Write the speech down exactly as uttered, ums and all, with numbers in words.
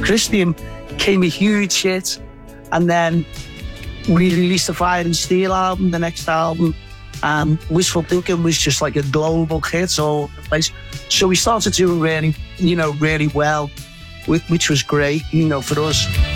Christian came a huge hit, and then we released the Fire and Steel album, the next album, and Wishful Thinking was just like a global hit all over the place. So we started doing really, you know, really well, which was great, you know, for us.